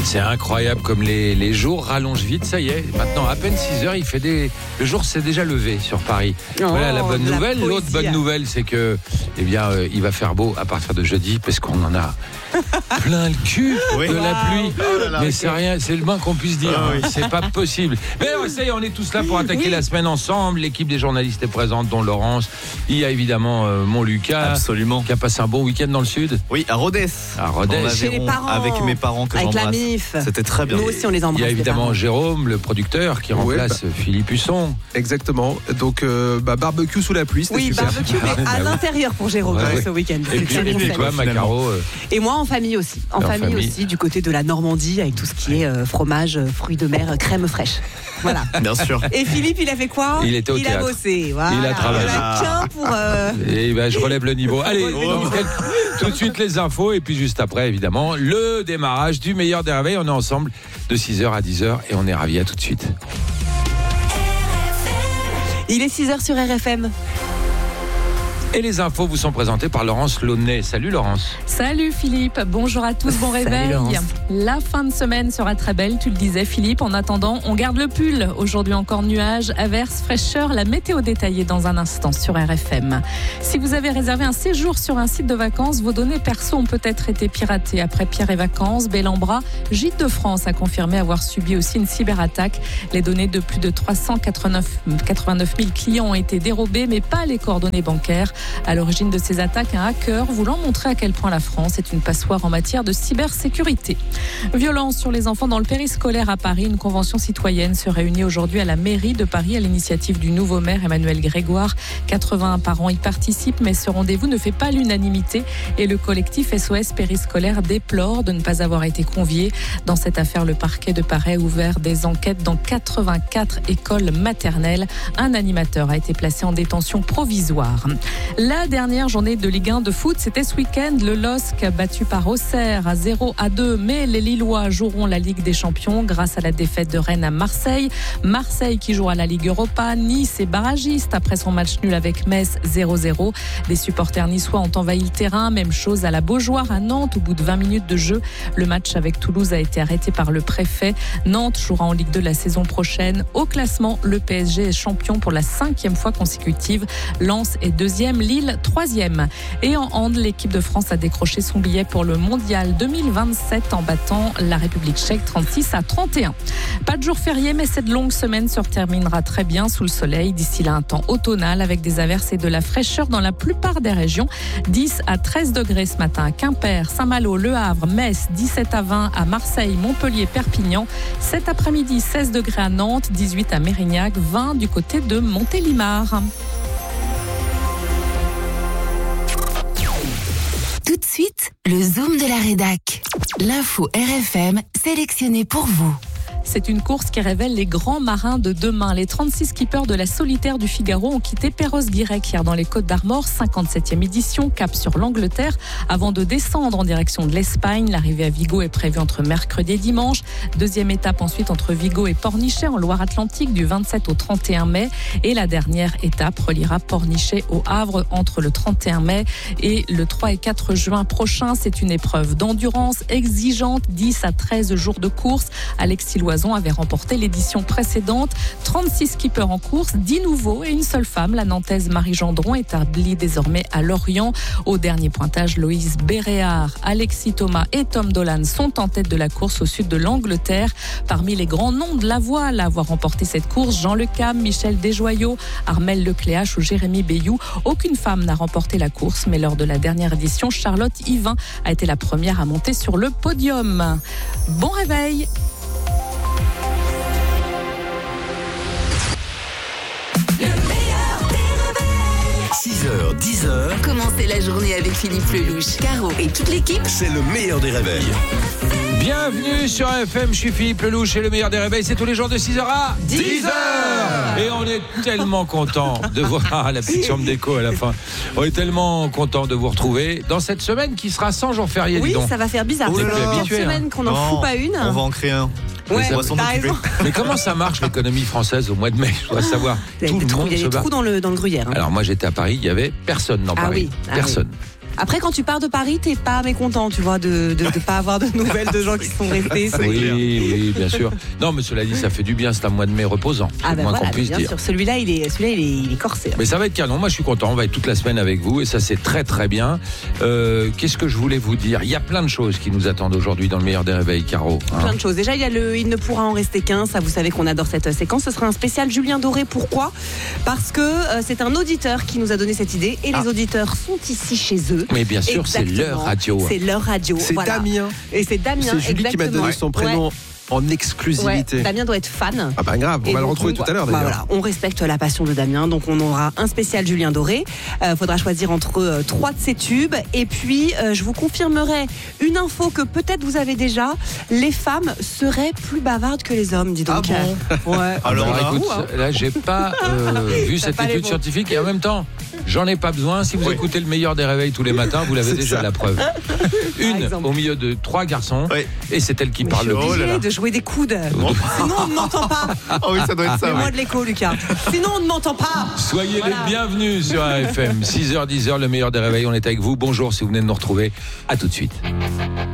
C'est incroyable comme les jours rallongent vite, ça y est. Maintenant, à peine 6h, le jour s'est déjà levé sur Paris. Voilà la bonne nouvelle. L'autre bonne nouvelle, c'est que, il va faire beau à partir de jeudi, parce qu'on en a plein le cul de la pluie. Mais c'est rien, c'est le moins qu'on puisse dire. C'est pas possible. Mais non, ça y est, on est tous là pour attaquer la semaine ensemble. L'équipe des journalistes est présente, dont Laurence. Il y a évidemment mon Lucas. Absolument. Qui a passé un bon week-end dans le sud. Oui, à Rodez. Chez les parents. Avec mes parents que avec j'embrasse. La MIF. C'était très bien. Nous aussi, on les embrasse. Il y a évidemment Jérôme, le producteur, qui remplace Philippe Husson. Exactement. Donc, barbecue sous la pluie, c'était super. Barbecue, mais à l'intérieur pour Jérôme ce week-end. Et puis toi, Macaro. Et moi, en famille aussi. En famille aussi, du côté de la Normandie, avec tout ce qui est fromage, fruits de mer, crème fraîche. Voilà. Bien sûr. Et Philippe, il a fait quoi? Il était au théâtre. Il a bossé. Voilà. Il a travaillé. Il a qu'un pour. Et je relève le niveau. Allez, tout de suite les infos. Et puis juste après, évidemment, le démarrage du meilleur des réveils. On est ensemble de 6h à 10h et on est ravis. À tout de suite. Il est 6h sur RFM. Et les infos vous sont présentées par Laurence Launay. Salut Laurence. Salut Philippe, bonjour à tous, bon réveil. La fin de semaine sera très belle, tu le disais Philippe. En attendant, on garde le pull. Aujourd'hui encore nuages, averses, fraîcheur. La météo détaillée dans un instant sur RFM. Si vous avez réservé un séjour sur un site de vacances, vos données perso ont peut-être été piratées. Après Pierre et Vacances, Bellambra, Gîtes de France a confirmé avoir subi aussi une cyberattaque. Les données de plus de 389 000 clients ont été dérobées, mais pas les coordonnées bancaires. À l'origine de ces attaques, un hacker voulant montrer à quel point la France est une passoire en matière de cybersécurité. Violence sur les enfants dans le périscolaire à Paris. Une convention citoyenne se réunit aujourd'hui à la mairie de Paris à l'initiative du nouveau maire Emmanuel Grégoire. 80 parents y participent, mais ce rendez-vous ne fait pas l'unanimité et le collectif SOS Périscolaire déplore de ne pas avoir été convié. Dans cette affaire, le parquet de Paris a ouvert des enquêtes dans 84 écoles maternelles. Un animateur a été placé en détention provisoire. La dernière journée de Ligue 1 de foot, c'était ce week-end. Le LOSC battu par Auxerre à 0-2. Mais les Lillois joueront la Ligue des Champions grâce à la défaite de Rennes à Marseille. Marseille qui jouera la Ligue Europa. Nice est barragiste après son match nul avec Metz 0-0. Des supporters niçois ont envahi le terrain. Même chose à la Beaujoire à Nantes au bout de 20 minutes de jeu. Le match avec Toulouse a été arrêté par le préfet. Nantes jouera en Ligue 2 la saison prochaine. Au classement, le PSG est champion pour la 5e fois consécutive. Lens est 2e. Lille 3e. Et en hand, l'équipe de France a décroché son billet pour le Mondial 2027 en battant la République tchèque 36-31. Pas de jour férié, mais cette longue semaine se terminera très bien sous le soleil. D'ici là, un temps automnal avec des averses et de la fraîcheur dans la plupart des régions. 10 à 13 degrés ce matin à Quimper, Saint-Malo, Le Havre, Metz, 17 à 20 à Marseille, Montpellier, Perpignan. Cet après-midi, 16 degrés à Nantes, 18 à Mérignac, 20 du côté de Montélimar. Tout de suite, le Zoom de la rédac. L'info RFM sélectionnée pour vous. C'est une course qui révèle les grands marins de demain. Les 36 skippers de la Solitaire du Figaro ont quitté Perros-Guirec hier dans les Côtes d'Armor, 57e édition, cap sur l'Angleterre, avant de descendre en direction de l'Espagne. L'arrivée à Vigo est prévue entre mercredi et dimanche. Deuxième étape ensuite entre Vigo et Pornichet en Loire-Atlantique du 27 au 31 mai. Et la dernière étape reliera Pornichet au Havre entre le 31 mai et le 3 et 4 juin prochain. C'est une épreuve d'endurance exigeante, 10 à 13 jours de course. Alexis Loison avait remporté l'édition précédente. 36 skippers en course, 10 nouveaux et une seule femme. La Nantaise Marie Gendron, établie désormais à Lorient. Au dernier pointage, Loïse Béréard, Alexis Thomas et Tom Dolan sont en tête de la course au sud de l'Angleterre. Parmi les grands noms de la voile à avoir remporté cette course, Jean Le Cam, Michel Desjoyaux, Armelle Lecléache ou Jérémy Bayou. Aucune femme n'a remporté la course, mais lors de la dernière édition, Charlotte Yvain a été la première à monter sur le podium. Bon réveil! Le meilleur des réveils. 6h, 10h. Commencez la journée avec Philippe Lelouch, Caro et toute l'équipe. C'est le meilleur des réveils. Bienvenue sur FM, je suis Philippe Lelouch et le meilleur des réveils, c'est tous les jours de 6h à 10h. Et on est tellement content de voir la petite chambre d'écho à la fin. On est tellement content de vous retrouver dans cette semaine qui sera sans jour férié. Oui, dis donc. ça va faire bizarre. C'est une semaine qu'on n'en fout pas une. On va en créer un. Ouais, On va s'en t'as occuper. raison. Mais comment ça marche l'économie française au mois de mai? Je dois savoir. Il y a Tout des le trous, monde il y a se des bat. trous dans le gruyère. Hein. Alors moi j'étais à Paris, il y avait personne dans Paris. Oui. Personne. Après, quand tu pars de Paris, t'es pas mécontent, tu vois, de pas avoir de nouvelles de gens qui sont restés. Oui, bien sûr. Non, mais cela dit, ça fait du bien. C'est un mois de mai reposant. Ah ben moins voilà, qu'on puisse bien dire. sûr. Celui-là, il est corsé. Mais ça va être canon. Moi, je suis content. On va être toute la semaine avec vous et ça, c'est très très bien. Qu'est-ce que je voulais vous dire ? Il y a plein de choses qui nous attendent aujourd'hui dans le meilleur des réveils, Caro. Plein de choses. Déjà, il y a il ne pourra en rester qu'un. Ça, vous savez qu'on adore cette séquence. Ce sera un spécial Julien Doré. Pourquoi ? Parce que c'est un auditeur qui nous a donné cette idée et les auditeurs sont ici chez eux. Mais bien sûr, exactement. c'est leur radio. C'est leur radio. C'est voilà. Damien. Et c'est Damien. C'est Julie qui m'a donné son prénom. En exclusivité. Ouais, Damien doit être fan. Ah bah grave, on va le retrouver tout à l'heure d'ailleurs. Voilà, on respecte la passion de Damien, donc on aura un spécial Julien Doré. Faudra choisir entre 3 de ses tubes. Et puis, je vous confirmerai une info que peut-être vous avez déjà. Les femmes seraient plus bavardes que les hommes, dis donc. Ah bon Ouais. Alors écoute, là, j'ai pas vu cette étude scientifique et en même temps, j'en ai pas besoin. Si vous écoutez le meilleur des réveils tous les matins, vous l'avez déjà la preuve. Une au milieu de 3 garçons et c'est elle qui parle le plus. De jouer des coudes. Sinon, on ne m'entend pas. Oh oui, ça doit être ça. Fais-moi de l'écho, Lucas. Sinon, on ne m'entend pas. Soyez les bienvenus sur AFM. 6h, 10h, le meilleur des réveils. On est avec vous. Bonjour si vous venez de nous retrouver. À tout de suite.